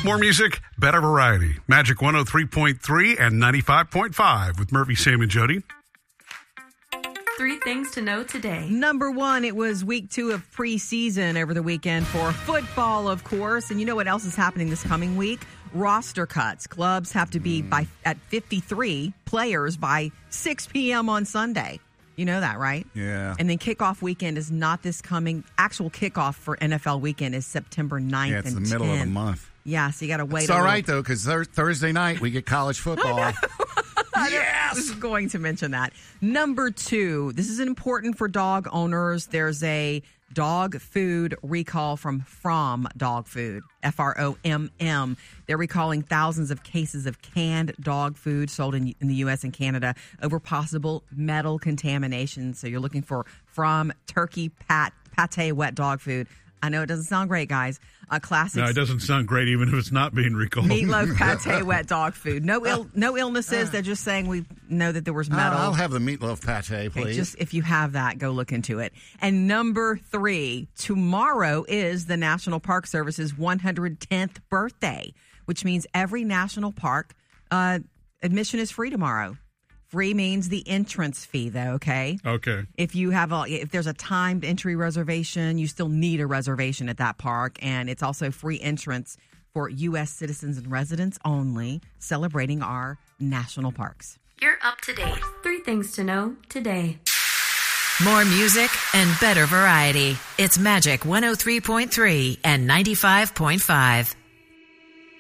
More music, better variety. Magic 103.3 and 95.5 with Murphy, Sam, and Jody. 3 things to know today. Number 1, it was week 2 of preseason over the weekend for football, of course. And you know what else is happening this coming week? Roster cuts. Clubs have to be at 53 players by 6 p.m. on Sunday. You know that, right? Yeah. And then kickoff weekend is not this coming. Actual kickoff for NFL weekend is September 9th and 10th. Yeah, it's the middle of the month. Yeah, so you got to wait. It's all right, though, because Thursday night we get college football. Yes! I was going to mention that. Number 2, this is important for dog owners. There's a dog food recall from Dog Food, FROMM. They're recalling thousands of cases of canned dog food sold in the U.S. and Canada over possible metal contamination. So you're looking for From Turkey Pate wet dog food. I know it doesn't sound great, guys. A classic. No, it doesn't sound great even if it's not being recalled. Meatloaf pate wet dog food. No illnesses. They're just saying we know that there was metal. I'll have the meatloaf pate, please. Just if you have that, go look into it. And number 3, tomorrow is the National Park Service's 110th birthday, which means every national park admission is free tomorrow. Free means the entrance fee, though, okay? Okay. If there's a timed entry reservation, you still need a reservation at that park. And it's also free entrance for U.S. citizens and residents only, celebrating our national parks. You're up to date. 3 things to know today. More music and better variety. It's Magic 103.3 and 95.5.